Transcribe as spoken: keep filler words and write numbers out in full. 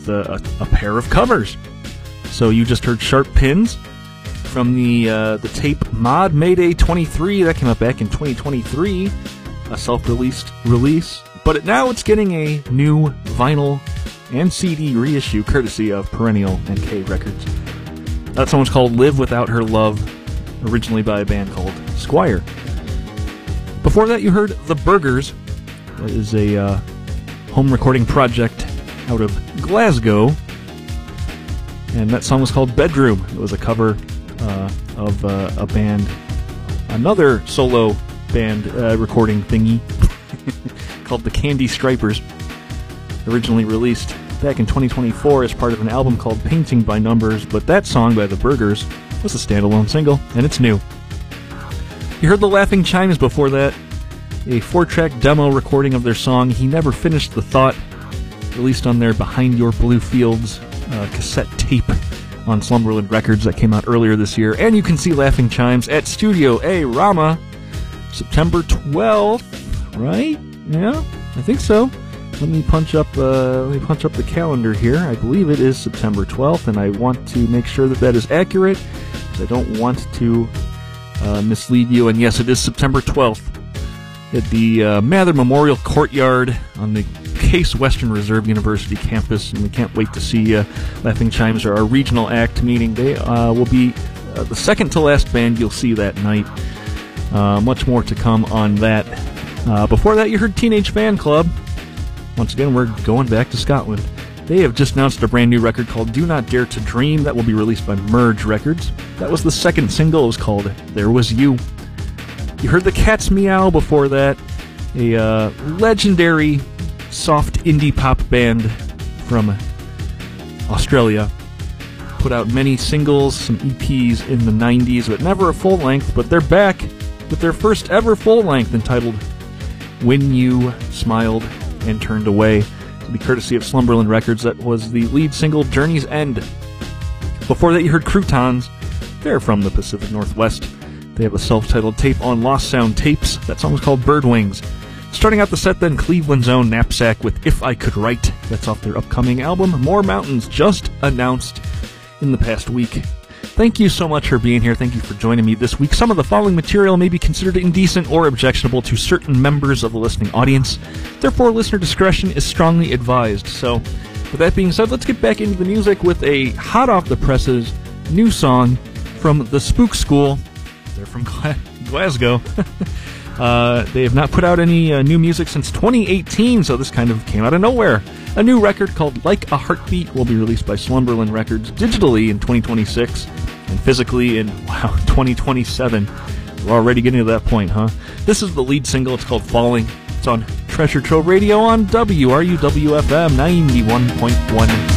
with a, a, a pair of covers. So you just heard Sharp Pins from the uh, the tape Mod Mayday twenty-three. That came out back in twenty twenty-three, a self-released release. But it, now it's getting a new vinyl and C D reissue courtesy of Perennial and K Records. That song was called Live Without Her Love, originally by a band called Squire. Before that, you heard The Burgers. That is a uh, home recording project out of Glasgow. And that song was called Bedroom. It was a cover uh, of uh, a band, another solo band uh, recording thingy called the Candy Stripers, originally released back in twenty twenty-four as part of an album called Painting by Numbers, but that song by the Burgers was a standalone single, and it's new. You heard the Laughing Chimes before that, a four-track demo recording of their song He Never Finished the Thought, released on their Behind Your Blue Fields uh, cassette tape on Slumberland Records that came out earlier this year. And you can see Laughing Chimes at Studio A Rama September twelfth, right? Yeah, I think so. Let me punch up uh, let me punch up the calendar here. I believe it is September twelfth, and I want to make sure that that is accurate, because I don't want to uh, mislead you. And yes, it is September twelfth at the uh, Mather Memorial Courtyard on the Case Western Reserve University campus, and we can't wait to see uh, Laughing Chimes, are our regional act, meaning they uh, will be uh, the second to last band you'll see that night. Uh, much more to come on that. Uh, before that, you heard Teenage Fan Club. Once again, we're going back to Scotland. They have just announced a brand new record called Do Not Dare to Dream that will be released by Merge Records. That was the second single. It was called There Was You. You heard the Cat's Meow before that, a uh, legendary soft indie pop band from Australia. Put out many singles, some E Ps in the nineties, but never a full length. But they're back with their first ever full length entitled When You Smiled and Turned Away, to be courtesy of Slumberland Records. That was the lead single, Journey's End. Before that, you heard Croutons. They're from the Pacific Northwest. They have a self-titled tape on Lost Sound Tapes. That song was called Bird Wings. Starting out the set, then, Cleveland's own Knapsack with If I Could Write. That's off their upcoming album, More Mountains, just announced in the past week. Thank you so much for being here. Thank you for joining me this week. Some of the following material may be considered indecent or objectionable to certain members of the listening audience. Therefore, listener discretion is strongly advised. So, with that being said, let's get back into the music with a hot-off-the-presses new song from The Spook School. They're from Gla- Glasgow. uh, they have not put out any uh, new music since twenty eighteen, so this kind of came out of nowhere. A new record called Like a Heartbeat will be released by Slumberland Records digitally in twenty twenty-six and physically in, wow, twenty twenty-seven. We're already getting to that point, huh? This is the lead single. It's called Falling. It's on Treasure Trove Radio on W R U W F M ninety-one point one.